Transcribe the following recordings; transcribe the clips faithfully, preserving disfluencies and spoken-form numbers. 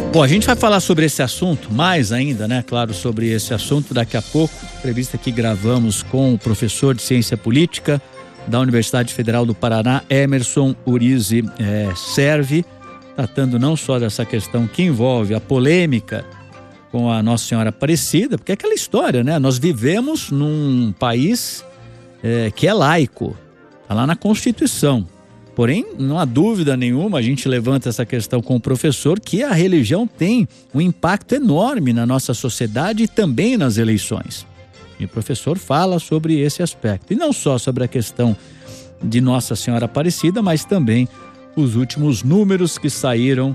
Bom, a gente vai falar sobre esse assunto, mais ainda, né? Claro, sobre esse assunto daqui a pouco. Entrevista que gravamos com o professor de Ciência Política da Universidade Federal do Paraná, Emerson Urize é, Serve, tratando não só dessa questão que envolve a polêmica com a Nossa Senhora Aparecida, porque é aquela história, né? Nós vivemos num país é, que é laico, está lá na Constituição. Porém, não há dúvida nenhuma, a gente levanta essa questão com o professor, que a religião tem um impacto enorme na nossa sociedade e também nas eleições. E o professor fala sobre esse aspecto. E não só sobre a questão de Nossa Senhora Aparecida, mas também os últimos números que saíram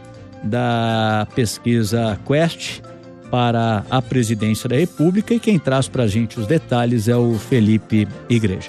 da pesquisa Quest para a presidência da República. E quem traz para a gente os detalhes é o Felipe Igreja.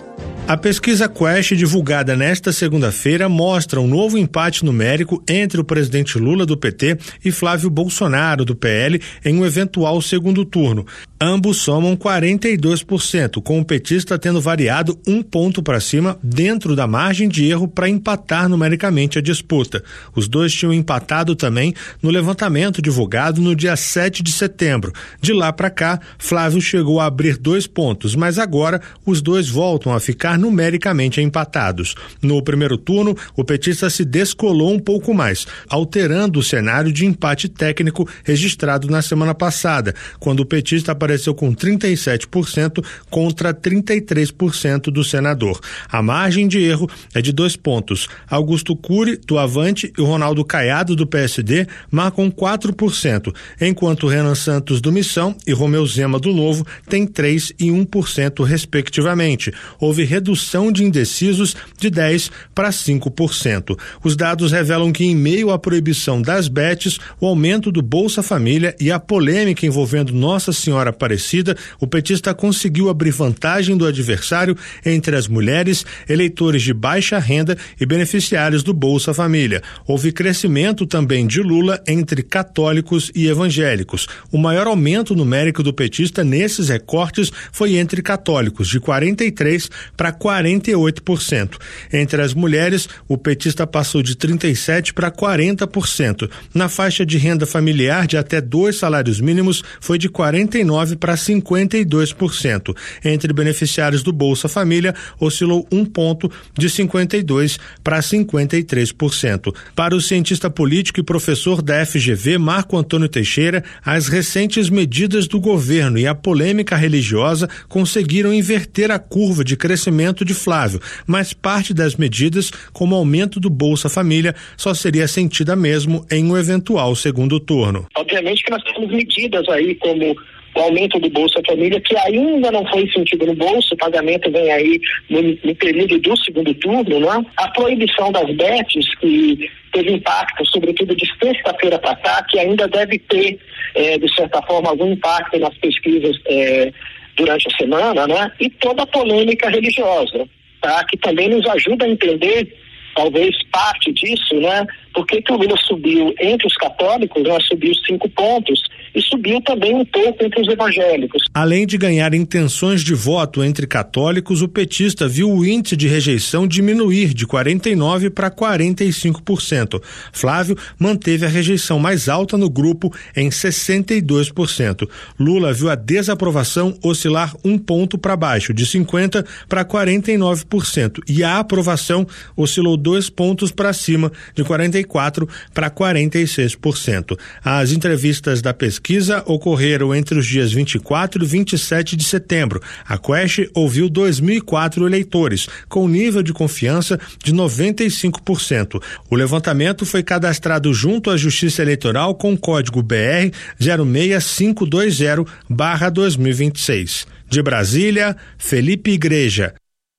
A pesquisa Quest, divulgada nesta segunda-feira, mostra um novo empate numérico entre o presidente Lula, do P T, e Flávio Bolsonaro, do P L, em um eventual segundo turno. Ambos somam quarenta e dois por cento, com o petista tendo variado um ponto para cima dentro da margem de erro para empatar numericamente a disputa. Os dois tinham empatado também no levantamento divulgado no dia sete de setembro. De lá para cá, Flávio chegou a abrir dois pontos, mas agora os dois voltam a ficar numericamente empatados. No primeiro turno, o petista se descolou um pouco mais, alterando o cenário de empate técnico registrado na semana passada, quando o petista apareceu com trinta e sete por cento contra trinta e três por cento do senador. A margem de erro é de dois pontos. Augusto Cury, do Avante, e o Ronaldo Caiado, do P S D, marcam quatro por cento, enquanto Renan Santos, do Missão, e Romeu Zema, do Novo, têm três e um por cento, respectivamente. Houve redução de indecisos de dez para cinco por cento. Os dados revelam que, em meio à proibição das bets, o aumento do Bolsa Família e a polêmica envolvendo Nossa Senhora Aparecida, o petista conseguiu abrir vantagem do adversário entre as mulheres, eleitores de baixa renda e beneficiários do Bolsa Família. Houve crescimento também de Lula entre católicos e evangélicos. O maior aumento numérico do petista nesses recortes foi entre católicos, de quarenta e três para quarenta e oito por cento. Entre as mulheres, o petista passou de trinta e sete para quarenta por cento. Na faixa de renda familiar de até dois salários mínimos, foi de quarenta e nove para cinquenta e dois por cento. Entre beneficiários do Bolsa Família, oscilou um ponto, de cinquenta e dois para cinquenta e três por cento. Para o cientista político e professor da F G V, Marco Antônio Teixeira, as recentes medidas do governo e a polêmica religiosa conseguiram inverter a curva de crescimento de Flávio, mas parte das medidas, como o aumento do Bolsa Família, só seria sentida mesmo em um eventual segundo turno. Obviamente que nós temos medidas aí como o aumento do Bolsa Família, que ainda não foi sentido no bolso, o pagamento vem aí no, no período do segundo turno, né? A proibição das bets, que teve impacto, sobretudo de sexta-feira para cá, que ainda deve ter, é, de certa forma, algum impacto nas pesquisas é, durante a semana, né? E toda a polêmica religiosa, tá? Que também nos ajuda a entender, talvez, parte disso, né? Por que que o Lula subiu entre os católicos, né? Subiu cinco pontos, e subiu também um pouco entre os evangélicos. Além de ganhar intenções de voto entre católicos, o petista viu o índice de rejeição diminuir de quarenta e nove para quarenta e cinco por cento. Flávio manteve a rejeição mais alta no grupo, em sessenta e dois por cento. Lula viu a desaprovação oscilar um ponto para baixo, de cinquenta por cento para quarenta e nove por cento, e a aprovação oscilou dois pontos para cima, de quarenta e quatro por cento para quarenta e seis por cento. As entrevistas da pesquisa ocorreram entre os dias vinte e quatro e vinte e sete de setembro. A Quest ouviu dois mil e quatro eleitores, com nível de confiança de noventa e cinco por cento. O levantamento foi cadastrado junto à Justiça Eleitoral com código B R zero seis cinco dois zero barra dois mil e vinte e seis. De Brasília, Felipe Igreja.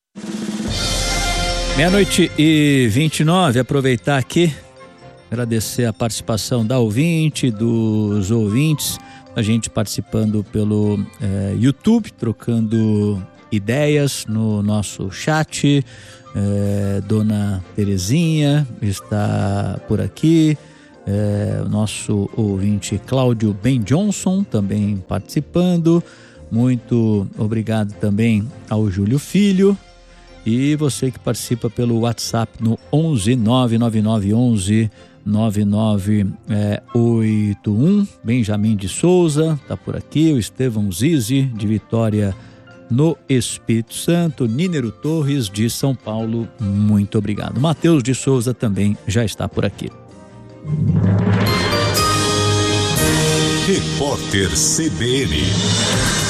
Meia-noite e vinte e nove, aproveitar aqui, agradecer a participação da ouvinte, dos ouvintes, a gente participando pelo eh, YouTube, trocando ideias no nosso chat. Eh, Dona Terezinha está por aqui, eh, o nosso ouvinte Cláudio Ben Johnson também participando. Muito obrigado também ao Júlio Filho. E você que participa pelo WhatsApp no onze nove nove nove onze nove nove oito um. Benjamin de Souza está por aqui, o Estevão Zizi de Vitória no Espírito Santo, Nínero Torres de São Paulo, muito obrigado. Matheus de Souza também já está por aqui. Repórter C B N.